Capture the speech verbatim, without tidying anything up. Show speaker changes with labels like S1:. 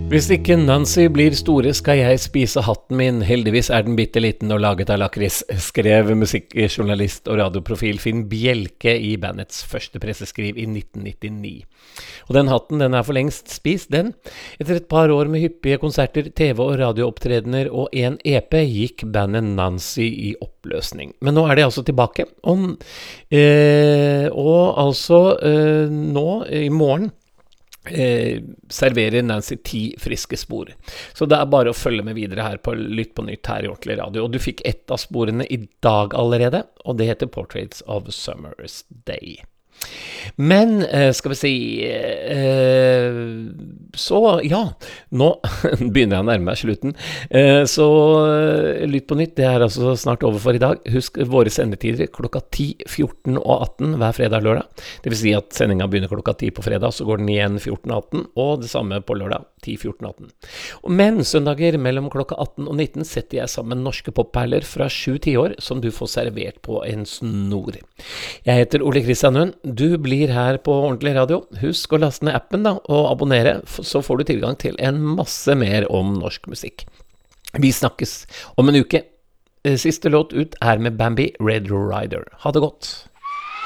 S1: Hvis ikke Nancy blir store, skal jeg spise hatten min. Heldigvis er den bitte liten og laget av lakris, skrev musikkjournalist og radioprofil Finn Bjelke i bandets første presseskriv i nitten nittini. Og den hatten, den er for lengst spist, den. Etter et par år med hyppige konserter, T V- og radioopptredener og en E P gikk bandet Nancy i oppløsning. Men nå er de altså tilbake. Og, eh, og altså eh, nå, i morgen, Eh, serverer Nancy ti friske spor. Så det er bare å følge med videre her på Lytt på nytt her i Ordentlig Radio. Og du fikk ett av sporene i dag allerede, og det heter Portraits of Summer's Day. Men, eh, skal vi si, eh, så ja, nå begynner jeg å nærme meg slutten. Eh, så eh, Lytt på nytt, det er altså snart over for i dag. Husk våre sendetider klokka ti, fjorten og atten hver fredag og lørdag. Det vil si at sendingen begynner klokka ti på fredag, så går den igjen fjorten og atten, og det samme på lørdag, ti, fjorten og atten. Men søndager mellom klokka atten og nitten setter jeg sammen norske popperler fra sju tiår som du får servert på en snor. Jeg heter Ole Kristian Lund. Du blir her på Ordentlig Radio. Husk å laste ned appen da, og abonnere, så får du tilgang til en masse mer om norsk musikk. Vi snakkes om en uke. Siste låt ut er med Bambi, Red Rider. Ha det godt!